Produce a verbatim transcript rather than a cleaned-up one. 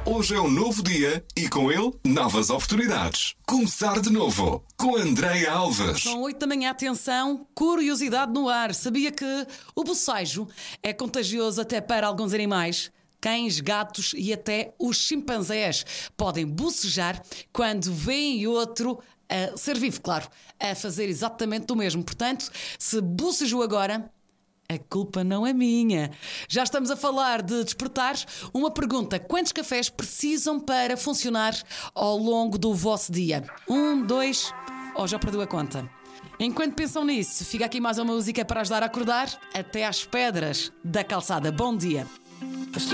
Hoje é um novo dia e com ele novas oportunidades. Começar de novo com Andréia Alves. São oito da manhã, atenção, curiosidade no ar. Sabia que o bocejo é contagioso até para alguns animais? Cães, gatos e até os chimpanzés podem bocejar quando veem outro a ser vivo, claro, a fazer exatamente o mesmo. Portanto, se bocejou agora, a culpa não é minha. Já estamos a falar de despertar. Uma pergunta: quantos cafés precisam para funcionar ao longo do vosso dia? Um, dois, ou já perdeu a conta? Enquanto pensam nisso, fica aqui mais uma música para ajudar a acordar. Até às pedras da calçada. Bom dia.